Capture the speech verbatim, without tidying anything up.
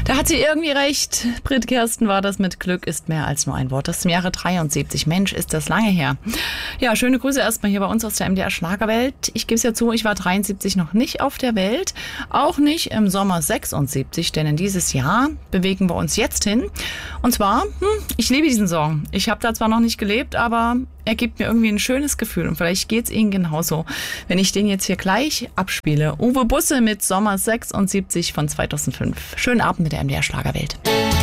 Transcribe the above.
Da hat sie irgendwie recht. Brit Kersten war das mit Glück ist mehr als nur ein Wort. Das ist im Jahre dreiundsiebzig. Mensch, ist das lange her. Ja, schöne Grüße erstmal hier bei uns aus der M D R Schlagerwelt. Ich gebe es ja zu, ich war dreiundsiebzig noch nicht auf der Welt. Auch nicht im Sommer sechsundsiebzig, denn in dieses Jahr bewegen wir uns jetzt hin. Und zwar, hm, ich liebe diesen Song. Ich habe da zwar noch nicht gelebt, aber er gibt mir irgendwie ein schönes Gefühl. Und vielleicht geht's Ihnen genauso, wenn ich den jetzt hier gleich abspiele. Uwe Busse mit Sommer sechsundsiebzig von zweitausendfünf. Schönen Abend mit der M D R Schlagerwelt.